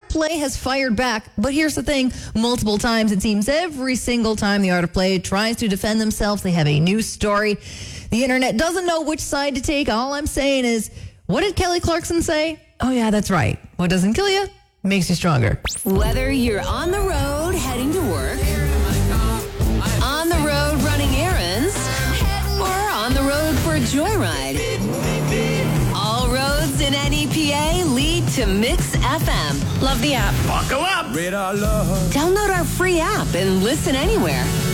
Play has fired back, but here's the thing. Multiple times, it seems every single time the Art of Play tries to defend themselves, they have a new story. The internet doesn't know which side to take. All I'm saying is, what did Kelly Clarkson say? Oh, yeah, that's right. What doesn't kill you makes you stronger. Whether you're on the road heading to work, on the road running errands, or on the road for a joyride, all roads in NEPA lead to Mix FM. Love the app. Buckle up. Download our free app and listen anywhere.